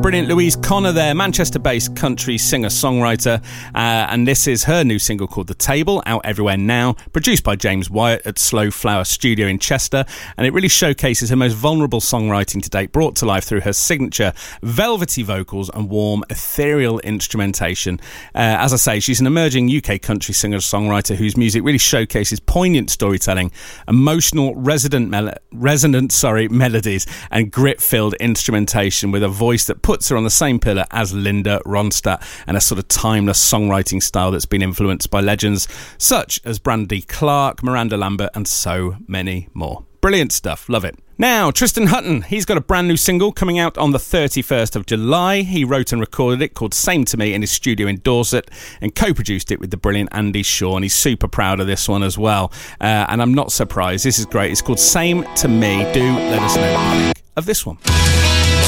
brilliant Louise Connor there, Manchester-based country singer-songwriter, and this is her new single called The Table, out everywhere now, produced by James Wyatt at Slow Flower Studio in Chester, and it really showcases her most vulnerable songwriting to date, brought to life through her signature velvety vocals and warm, ethereal instrumentation. As I say, she's an emerging UK country singer-songwriter whose music really showcases poignant storytelling, emotional, resonant melodies, and grit-filled instrumentation with a voice that puts her on the same pillar as Linda Ronstadt, and a sort of timeless songwriting style that's been influenced by legends such as Brandy Clark, Miranda Lambert, and so many more. Brilliant stuff, love it. Now, Tristan Hutton, he's got a brand new single coming out on the 31st of July. He wrote and recorded it, called Same to Me, in his studio in Dorset, and co-produced it with the brilliant Andy Shaw, and he's super proud of this one as well. And I'm not surprised, this is great. It's called Same to Me. Do let us know what you think of this one.